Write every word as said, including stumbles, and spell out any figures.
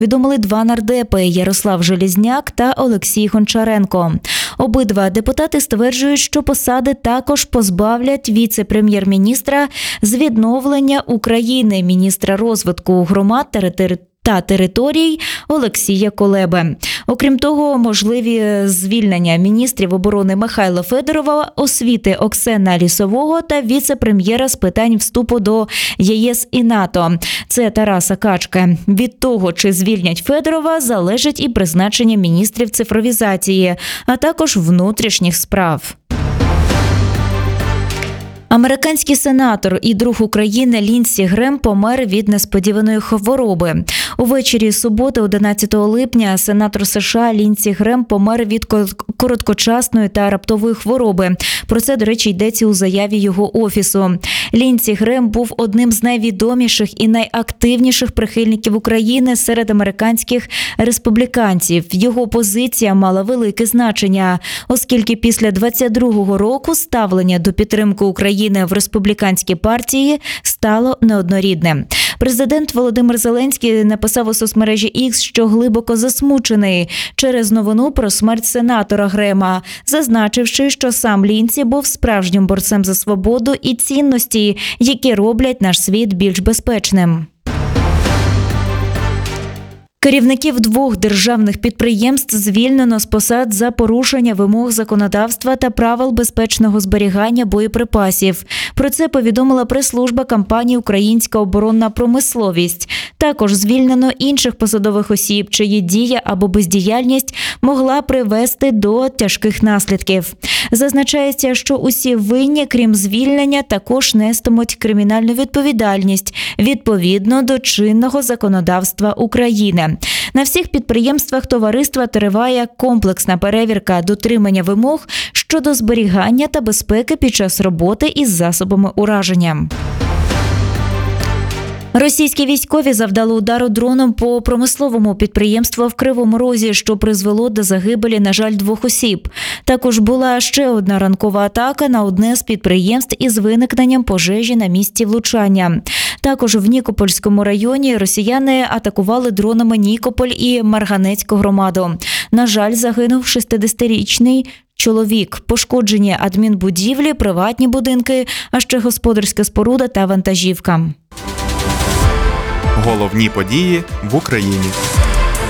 повідомили два нардепи – Ярослав Железняк та Олексій Гончаренко. Обидва депутати стверджують, що посади також позбавлять віце-прем'єр-міністра з відновлення України, міністра розвитку громад та територій та територій Олексія Колеби. Окрім того, можливі звільнення міністрів оборони Михайла Федорова, освіти Оксена Лісового та віце-прем'єра з питань вступу до ЄС і НАТО. Це Тараса Качки. Від того, чи звільнять Федорова, залежить і призначення міністрів цифровізації, а також внутрішніх справ. Американський сенатор і друг України Ліндсі Грем помер від несподіваної хвороби. Увечері суботи, одинадцятого липня, сенатор США Ліндсі Грем помер від короткочасної та раптової хвороби. Про це, до речі, йдеться у заяві його офісу. Ліндсі Грем був одним з найвідоміших і найактивніших прихильників України серед американських республіканців. Його позиція мала велике значення, оскільки після двадцять другого року ставлення до підтримки України в республіканській партії стало неоднорідним. Президент Володимир Зеленський написав у соцмережі Ікс, що глибоко засмучений через новину про смерть сенатора Грема, зазначивши, що сам Ліндсі був справжнім борцем за свободу і цінності, які роблять наш світ більш безпечним. Керівників двох державних підприємств звільнено з посад за порушення вимог законодавства та правил безпечного зберігання боєприпасів. Про це повідомила прес-служба компанії «Українська оборонна промисловість». Також звільнено інших посадових осіб, чиї дія або бездіяльність могла привести до тяжких наслідків. Зазначається, що усі винні, крім звільнення, також нестимуть кримінальну відповідальність відповідно до чинного законодавства України. На всіх підприємствах товариства триває комплексна перевірка дотримання вимог щодо зберігання та безпеки під час роботи із засобами ураження. Російські військові завдали удару дроном по промисловому підприємству в Кривому Розі, що призвело до загибелі, на жаль, двох осіб. Також була ще одна ранкова атака на одне з підприємств із виникненням пожежі на місці влучання. Також в Нікопольському районі росіяни атакували дронами Нікополь і Марганецьку громаду. На жаль, загинув шістдесятирічний чоловік. Пошкоджені адмінбудівлі, приватні будинки, а ще господарська споруда та вантажівка. Головні події в Україні.